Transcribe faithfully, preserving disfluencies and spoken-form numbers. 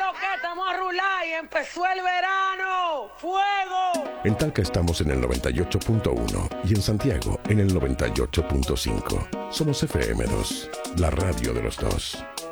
que estamos a rular y empezó el verano. ¡Fuego! En Talca estamos en el noventa y ocho punto uno y en Santiago en el noventa y ocho punto cinco. Somos F M dos, la radio de los dos.